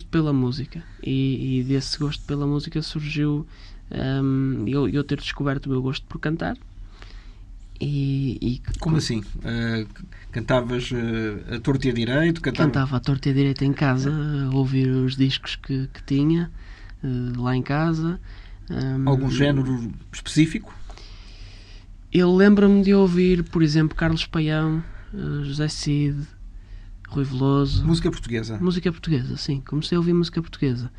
pela música, e desse gosto pela música surgiu eu ter descoberto o meu gosto por cantar. Como assim? Cantavas a torto e a direito? Cantava a torto e a direito em casa, a ouvir os discos que tinha lá em casa. Algum género específico? Eu lembro-me de ouvir, por exemplo, Carlos Paião, José Cid, Rui Veloso. Música portuguesa? Música portuguesa, sim. Comecei a ouvir música portuguesa.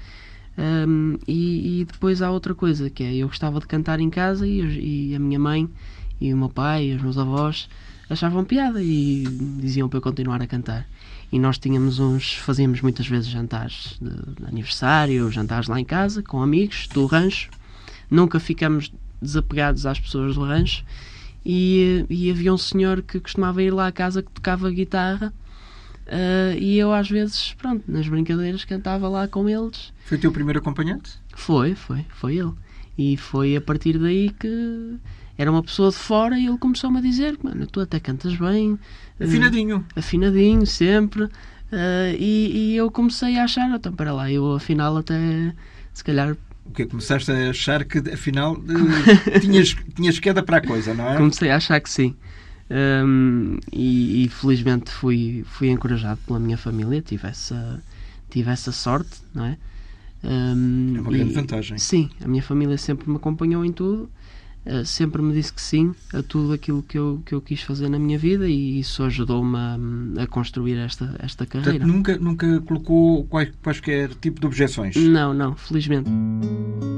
E depois há outra coisa, que é, eu gostava de cantar em casa, e a minha mãe e o meu pai e os meus avós achavam piada e diziam para eu continuar a cantar. E nós fazíamos muitas vezes jantares de aniversário, jantares lá em casa, com amigos do rancho. Nunca ficamos desapegados às pessoas do rancho. E havia um senhor que costumava ir lá à casa, que tocava guitarra, e eu às vezes, pronto, nas brincadeiras cantava lá com eles. Foi o teu primeiro acompanhante? Foi ele. E foi a partir daí que era uma pessoa de fora, e ele começou-me a dizer: mano, tu até cantas bem. Afinadinho, sempre. E eu comecei a achar, então, para lá, eu afinal até, se calhar... O que começaste a achar que afinal tinhas queda para a coisa, não é? Comecei a achar que sim. E felizmente fui encorajado pela minha família, tive essa sorte, não é? É uma grande vantagem. Sim, a minha família sempre me acompanhou em tudo, sempre me disse que sim a tudo aquilo que eu quis fazer na minha vida, e isso ajudou-me a construir esta carreira. Portanto, nunca colocou quaisquer tipo de objeções? Não, felizmente.